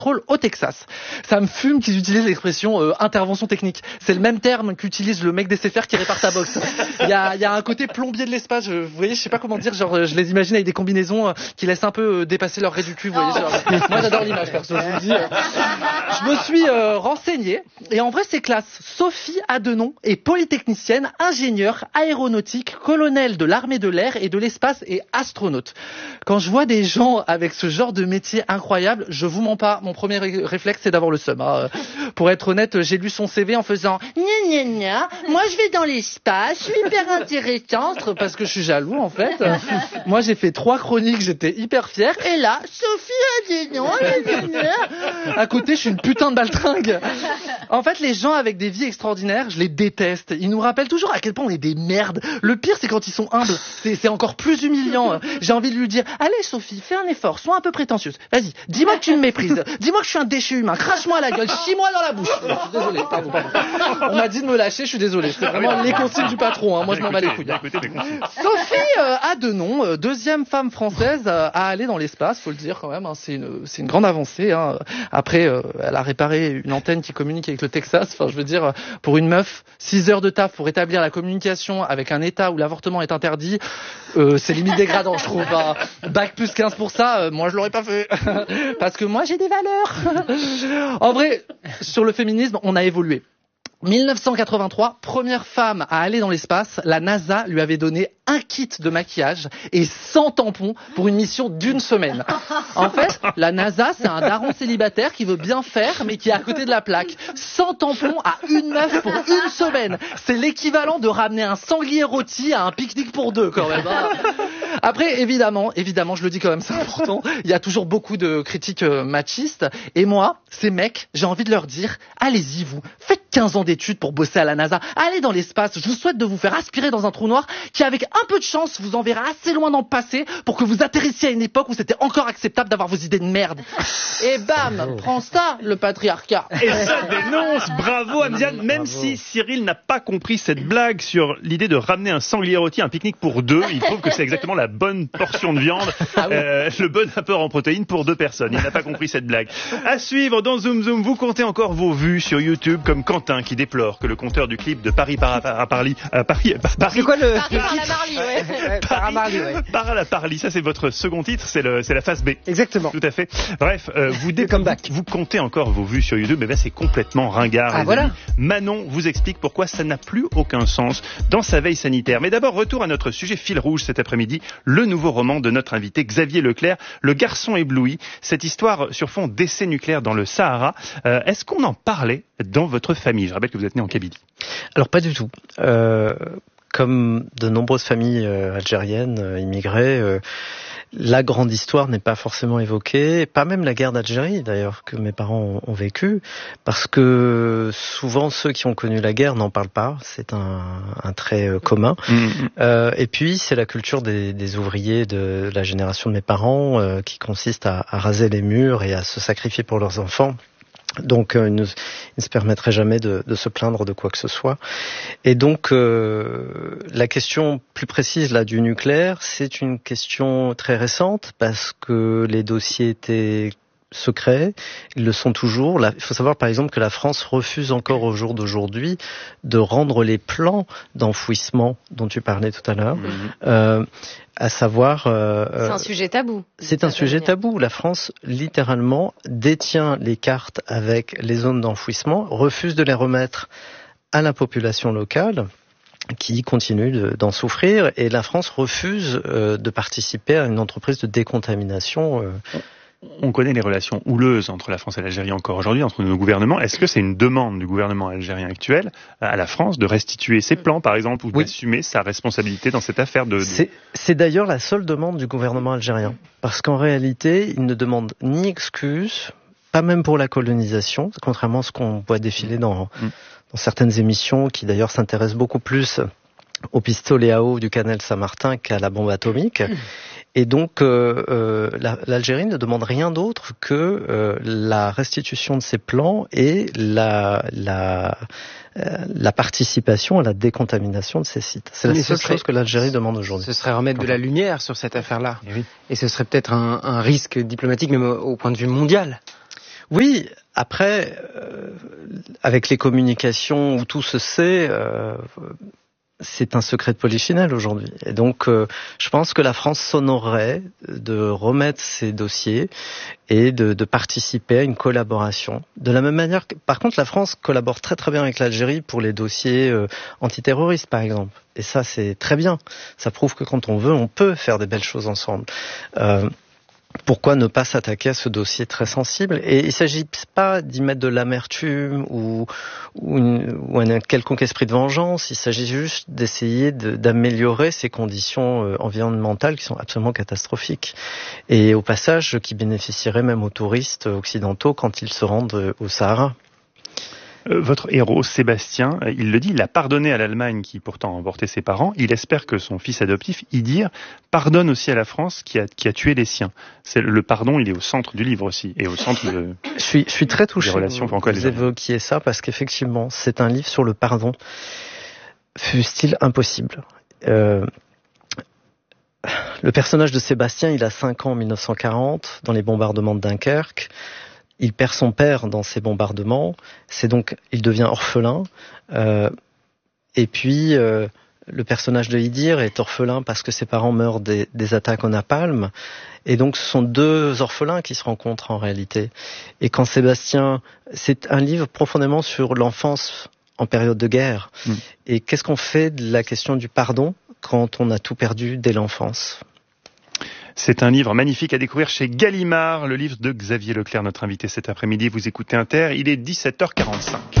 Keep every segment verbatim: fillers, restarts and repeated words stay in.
au Texas. Ça me fume qu'ils utilisent l'expression euh, intervention technique. C'est le même terme qu'utilise le mec des S F R qui répare ta box. Il y a, il y a un côté plombier de l'espace. Je, vous voyez, je sais pas comment dire. Genre, je les imagine avec des combinaisons euh, qui laissent un peu euh, dépasser leur raie du cul. Vous voyez, genre, moi, j'adore l'image perso. Je vous dis. Euh, je me suis euh, renseigné et en vrai, c'est classe. Sophie Adenon est polytechnicienne, ingénieure aéronautique, colonel de l'armée de l'air et de l'espace et astronaute. Quand je vois des gens avec ce genre de métier incroyable, je vous mens pas. Mon premier ré- réflexe, c'est d'avoir le seum. Hein. Pour être honnête, j'ai lu son C V en faisant gna gna gna. Moi, je vais dans l'espace, je suis hyper intéressante parce que je suis jaloux en fait. Moi, j'ai fait trois chroniques, j'étais hyper fière. Et là, Sophie Adenon, gna gna gna. À côté, je suis une putain de baltringue. En fait, les gens avec des vies extraordinaires, je les déteste. Ils nous rappellent toujours à quel point on est des merdes. Le pire, c'est quand ils sont humbles. C'est, c'est encore plus humiliant. J'ai envie de lui dire, allez Sophie, fais un effort, sois un peu prétentieuse. Vas-y, dis-moi que tu me méprises. Dis-moi que je suis un déchet humain. Crache-moi à la gueule, chie-moi dans la bouche. Je suis désolé, pardon, pardon. On m'a dit de me lâcher, je suis désolé. C'est vraiment les consignes du patron. Hein. Moi, je m'en bats les couilles. Sophie euh, Adenon, euh, deuxième femme française euh, à aller dans l'espace, faut le dire quand même. Hein. C'est une, c'est une grande avancée. Hein. Après, euh, elle a réparé une antenne qui communique avec le Texas. Enfin, je veux dire, pour une meuf, six heures de taf pour établir la communication avec un État où l'avortement est interdit, euh, c'est limite dégradant, je trouve. Hein. Bac plus quinze pour ça, euh, moi je l'aurais pas fait. Parce que moi j'ai des valeurs. En vrai, sur le féminisme, on a évolué. dix-neuf cent quatre-vingt-trois, première femme à aller dans l'espace, la NASA lui avait donné un kit de maquillage et cent tampons pour une mission d'une semaine. En fait, la NASA, c'est un daron célibataire qui veut bien faire, mais qui est à côté de la plaque. cent tampons à une meuf pour une semaine. C'est l'équivalent de ramener un sanglier rôti à un pique-nique pour deux, quand même. Après, évidemment, évidemment, je le dis quand même, c'est important, il y a toujours beaucoup de critiques euh, machistes. Et moi, ces mecs, j'ai envie de leur dire, allez-y vous, faites quinze ans d'études pour bosser à la NASA, allez dans l'espace, je vous souhaite de vous faire aspirer dans un trou noir qui, avec un peu de chance, vous enverra assez loin dans le passé pour que vous atterrissiez à une époque où c'était encore acceptable d'avoir vos idées de merde. Et bam, prends ça, le patriarcat. Et ça dénonce, bravo Amziane, même bravo. Si Cyril n'a pas compris cette blague sur l'idée de ramener un sanglier rôti à un pique-nique pour deux, il trouve que c'est exactement la bonne portion de viande, ah oui. euh, le bon apport en protéines pour deux personnes. Il n'a pas compris cette blague. À suivre dans Zoom Zoom, vous comptez encore vos vues sur YouTube, comme Quentin qui déplore que le compteur du clip de Paris par à Paris, à Paris, Paris, c'est quoi le, Paris par la Marly, ouais. Paris, Marly, ouais. Par à la Paris, ça c'est votre second titre, c'est le, c'est la phase B. Exactement. Tout à fait. Bref, euh, vous, dé- vous, vous comptez encore vos vues sur YouTube, mais ben c'est complètement ringard. Ah voilà. Amis. Manon vous explique pourquoi ça n'a plus aucun sens dans sa veille sanitaire. Mais d'abord, retour à notre sujet fil rouge cet après-midi, le nouveau roman de notre invité Xavier Leclerc, Le garçon ébloui. Cette histoire sur fond d'essai nucléaire dans le Sahara. Euh, est-ce qu'on en parlait dans votre famille? Je rappelle que vous êtes né en Kabylie. Alors pas du tout. Euh, comme de nombreuses familles euh, algériennes euh, immigrées, euh, la grande histoire n'est pas forcément évoquée, pas même la guerre d'Algérie d'ailleurs que mes parents ont, ont vécu, parce que souvent ceux qui ont connu la guerre n'en parlent pas, c'est un, un trait euh, commun. Mmh. Euh, et puis c'est la culture des, des ouvriers de la génération de mes parents euh, qui consiste à, à raser les murs et à se sacrifier pour leurs enfants. Donc, euh, ils ne, ils ne se permettraient jamais de, de se plaindre de quoi que ce soit. Et donc, euh, la question plus précise là du nucléaire, c'est une question très récente parce que les dossiers étaient secrets, ils le sont toujours. Là, il faut savoir par exemple que la France refuse encore au jour d'aujourd'hui de rendre les plans d'enfouissement dont tu parlais tout à l'heure. Mmh. Euh, à savoir... Euh, c'est un sujet tabou. C'est un sujet tabou. La France, littéralement, détient les cartes avec les zones d'enfouissement, refuse de les remettre à la population locale, qui continue de, d'en souffrir, et la France refuse euh, de participer à une entreprise de décontamination. Euh, On connaît les relations houleuses entre la France et l'Algérie encore aujourd'hui, entre nos gouvernements. Est-ce que c'est une demande du gouvernement algérien actuel à la France de restituer ses plans, par exemple, ou oui. d'assumer sa responsabilité dans cette affaire de... de... C'est, c'est d'ailleurs la seule demande du gouvernement algérien. Parce qu'en réalité, il ne demande ni excuse, pas même pour la colonisation, contrairement à ce qu'on voit défiler dans, mmh. dans certaines émissions qui d'ailleurs s'intéressent beaucoup plus au pistolet à eau du canal Saint-Martin qu'à la bombe atomique. Mmh. Et donc, euh, euh, la, l'Algérie ne demande rien d'autre que euh, la restitution de ses plans et la, la, euh, la participation à la décontamination de ces sites. C'est la Mais seule serait, chose que l'Algérie demande aujourd'hui. Ce serait remettre de la lumière sur cette affaire-là. Et, oui. et ce serait peut-être un, un risque diplomatique, même au, au point de vue mondial. Oui, après, euh, avec les communications où tout se sait, euh, c'est un secret de polichinelle aujourd'hui. Et donc, euh, je pense que la France s'honorerait de remettre ses dossiers et de, de participer à une collaboration. De la même manière que, par contre, la France collabore très très bien avec l'Algérie pour les dossiers euh, antiterroristes, par exemple. Et ça, c'est très bien. Ça prouve que quand on veut, on peut faire des belles choses ensemble. Euh, Pourquoi ne pas s'attaquer à ce dossier très sensible? Et il ne s'agit pas d'y mettre de l'amertume ou, ou, une, ou un quelconque esprit de vengeance. Il s'agit juste d'essayer de, d'améliorer ces conditions euh, environnementales qui sont absolument catastrophiques. Et au passage, qui bénéficieraient même aux touristes occidentaux quand ils se rendent au Sahara. Euh, votre héros, Sébastien, il le dit, il a pardonné à l'Allemagne qui pourtant a emporté ses parents. Il espère que son fils adoptif, Idir, pardonne aussi à la France qui a, qui a tué les siens. C'est, le pardon, il est au centre du livre aussi, et au centre de, je suis, je suis très touché des relations que vous, vous évoquiez ça, parce qu'effectivement, c'est un livre sur le pardon. Fût-il impossible. Euh, le personnage de Sébastien, il a cinq ans en dix-neuf cent quarante, dans les bombardements de Dunkerque. Il perd son père dans ces bombardements, c'est donc il devient orphelin. Euh, et puis euh, le personnage de Idir est orphelin parce que ses parents meurent des, des attaques au napalm. Et donc ce sont deux orphelins qui se rencontrent en réalité. Et quand Sébastien, c'est un livre profondément sur l'enfance en période de guerre. Mmh. Et qu'est-ce qu'on fait de la question du pardon quand on a tout perdu dès l'enfance ? C'est un livre magnifique à découvrir chez Gallimard, le livre de Xavier Leclerc, notre invité cet après-midi. Vous écoutez Inter, il est dix-sept heures quarante-cinq.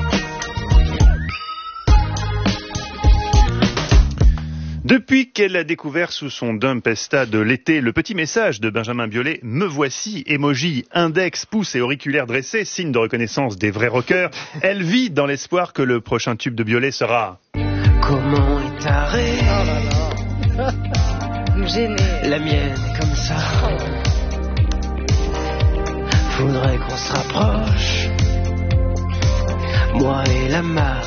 Depuis qu'elle a découvert sous son Dumpesta de l'été le petit message de Benjamin Biolay, me voici, emoji, index, pouce et auriculaire dressé, signe de reconnaissance des vrais rockers, elle vit dans l'espoir que le prochain tube de Biolay sera... Comment est taré oh là là. Gêné. La mienne est comme ça. Faudrait qu'on se rapproche. Moi et la Mariana.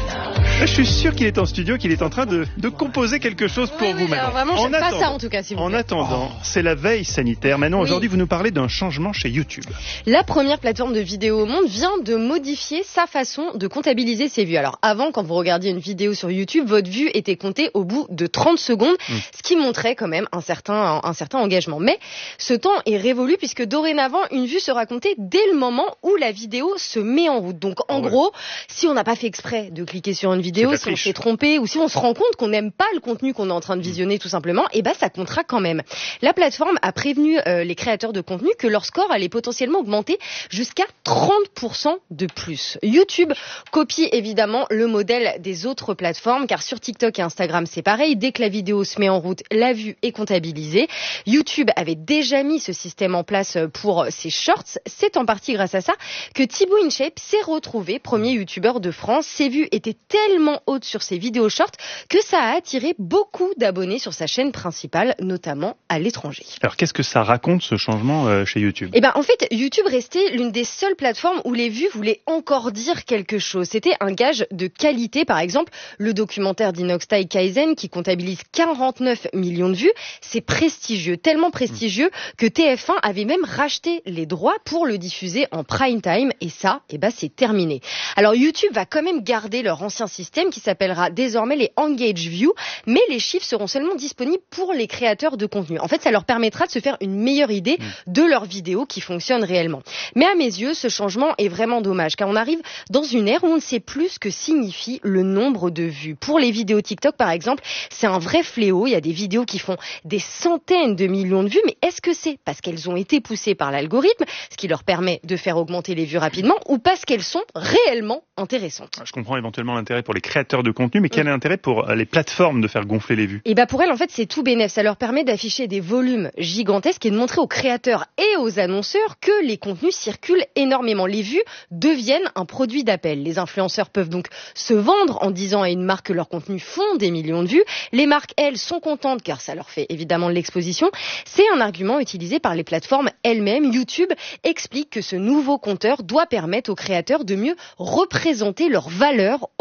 Je suis sûr qu'il est en studio, qu'il est en train de, de composer quelque chose pour oui, vous oui, maintenant. Vraiment, en je attendant, pas ça en tout cas, si vous En plaît. attendant, oh. c'est la veille sanitaire. Maintenant, oui. Aujourd'hui, vous nous parlez d'un changement chez YouTube. La première plateforme de vidéo au monde vient de modifier sa façon de comptabiliser ses vues. Alors avant, quand vous regardiez une vidéo sur YouTube, votre vue était comptée au bout de trente secondes, mmh. ce qui montrait quand même un certain, un certain engagement. Mais ce temps est révolu puisque dorénavant, une vue sera comptée dès le moment où la vidéo se met en route. Donc en oh, gros, ouais. si on n'a pas fait exprès de cliquer sur une vidéo, si on s'est trompé ou si on se rend compte qu'on n'aime pas le contenu qu'on est en train de visionner tout simplement, et ben ça comptera quand même. La plateforme a prévenu euh, les créateurs de contenu que leur score allait potentiellement augmenter jusqu'à trente pour cent de plus. YouTube copie évidemment le modèle des autres plateformes car sur TikTok et Instagram c'est pareil, dès que la vidéo se met en route, la vue est comptabilisée. YouTube avait déjà mis ce système en place pour ses shorts, c'est en partie grâce à ça que Thibaut InShape s'est retrouvé premier youtubeur de France. Ses vues étaient tellement hautes sur ses vidéos short que ça a attiré beaucoup d'abonnés sur sa chaîne principale, notamment à l'étranger. Alors qu'est-ce que ça raconte ce changement euh, chez YouTube ? Eh ben en fait, YouTube restait l'une des seules plateformes où les vues voulaient encore dire quelque chose. C'était un gage de qualité. Par exemple, le documentaire d'Inoxtai Kaizen qui comptabilise quarante-neuf millions de vues, c'est prestigieux, tellement prestigieux que T F un avait même racheté les droits pour le diffuser en prime time et ça, eh ben c'est terminé. Alors YouTube va quand même garder leur ancien système qui s'appellera désormais les Engage View, mais les chiffres seront seulement disponibles pour les créateurs de contenu. En fait, ça leur permettra de se faire une meilleure idée de leurs vidéos qui fonctionnent réellement. Mais à mes yeux, ce changement est vraiment dommage, car on arrive dans une ère où on ne sait plus ce que signifie le nombre de vues. Pour les vidéos TikTok, par exemple, c'est un vrai fléau. Il y a des vidéos qui font des centaines de millions de vues, mais est-ce que c'est parce qu'elles ont été poussées par l'algorithme, ce qui leur permet de faire augmenter les vues rapidement, ou parce qu'elles sont réellement intéressantes ? Je comprends éventuellement l'intérêt pour les créateurs de contenu, mais quel est l'intérêt pour les plateformes de faire gonfler les vues ? Et bah pour elles, en fait, c'est tout bénef. Ça leur permet d'afficher des volumes gigantesques et de montrer aux créateurs et aux annonceurs que les contenus circulent énormément. Les vues deviennent un produit d'appel. Les influenceurs peuvent donc se vendre en disant à une marque que leurs contenus font des millions de vues. Les marques, elles, sont contentes car ça leur fait évidemment de l'exposition. C'est un argument utilisé par les plateformes elles-mêmes. YouTube explique que ce nouveau compteur doit permettre aux créateurs de mieux représenter leur valeur auprès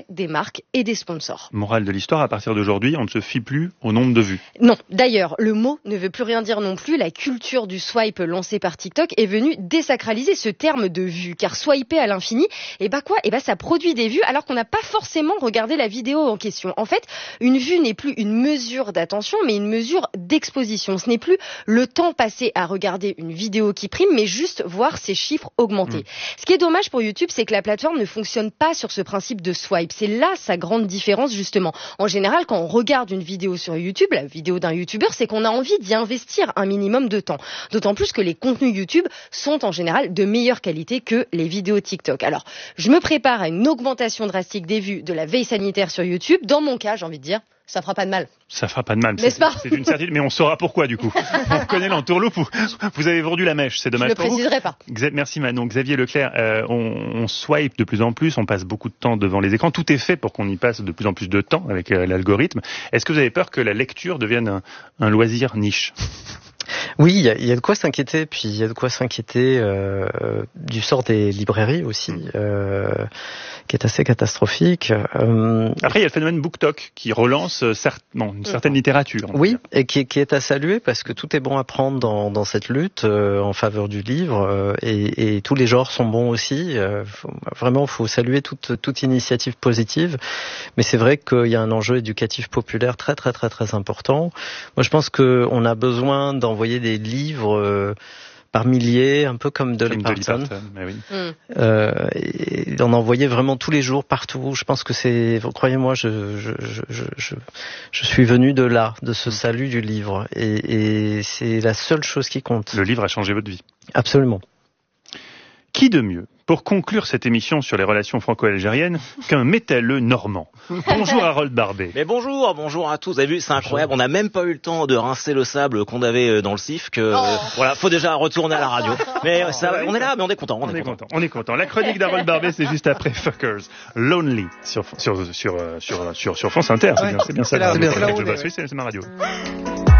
des marques et des sponsors. Morale de l'histoire, à partir d'aujourd'hui, on ne se fie plus au nombre de vues. Non, d'ailleurs, le mot ne veut plus rien dire non plus. La culture du swipe lancée par TikTok est venue désacraliser ce terme de vue, car swiper à l'infini, et bah quoi, et bah ça produit des vues alors qu'on n'a pas forcément regardé la vidéo en question. En fait, une vue n'est plus une mesure d'attention, mais une mesure d'exposition. Ce n'est plus le temps passé à regarder une vidéo qui prime, mais juste voir ses chiffres augmenter. Mmh. Ce qui est dommage pour YouTube, c'est que la plateforme ne fonctionne pas sur ce principe de swipe. C'est là sa grande différence, justement. En général, quand on regarde une vidéo sur YouTube, la vidéo d'un YouTuber, c'est qu'on a envie d'y investir un minimum de temps. D'autant plus que les contenus YouTube sont en général de meilleure qualité que les vidéos TikTok. Alors, je me prépare à une augmentation drastique des vues de la veille sanitaire sur YouTube. Dans mon cas, j'ai envie de dire, ça fera pas de mal. Ça fera pas de mal. N'est-ce pas ? C'est une certitude, mais on saura pourquoi du coup. On connaît l'entourloupe. Vous, vous avez vendu la mèche, c'est dommage. Je ne préciserai pas. Merci Manon. Xavier Leclerc, euh, on, on swipe de plus en plus, on passe beaucoup de temps devant les écrans. Tout est fait pour qu'on y passe de plus en plus de temps avec euh, l'algorithme. Est-ce que vous avez peur que la lecture devienne un, un loisir niche ? Oui, il y a, y a de quoi s'inquiéter, puis il y a de quoi s'inquiéter euh, du sort des librairies aussi, euh, qui est assez catastrophique. Euh, Après, il y a le phénomène BookTok qui relance euh, certes, non, une certaine littérature. Oui, et qui, qui est à saluer parce que tout est bon à prendre dans, dans cette lutte euh, en faveur du livre euh, et, et tous les genres sont bons aussi. Euh, faut, vraiment, il faut saluer toute, toute initiative positive, mais c'est vrai qu'il y a un enjeu éducatif populaire très très très très important. Moi, je pense qu'on a besoin d'envoyer des livres euh, par milliers, un peu comme Dolly Parton. Oui. Mm. Euh, et d'en envoyer vraiment tous les jours, partout. Je pense que c'est, croyez-moi, je, je, je, je, je, je suis venu de là, de ce salut du livre. Et, et c'est la seule chose qui compte. Le livre a changé votre vie. Absolument. Qui de mieux pour conclure cette émission sur les relations franco-algériennes qu'un métalleux normand? Bonjour Harold Barbet. Mais bonjour, bonjour à tous. Vous avez vu, c'est incroyable. On n'a même pas eu le temps de rincer le sable qu'on avait dans le sif. Que oh. euh, voilà, faut déjà retourner à la radio. Mais ça, on est là, mais on est content. On, on est, est content. content. On est content. La chronique d'Harold Barbet, c'est juste après Fuckers, Lonely sur sur sur sur sur, sur France Inter. C'est ouais, bien, c'est bien ça. C'est là, c'est bien ça. ça. C'est ma radio.